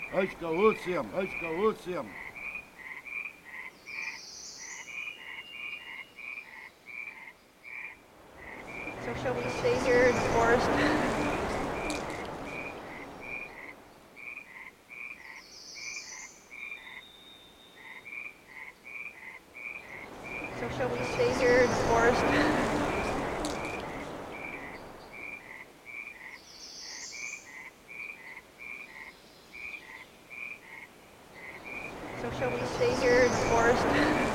Aizklausiem, aizklausiem. So shall we stay here in the forest? So shall we stay here in the forest? So shall we stay here in the forest?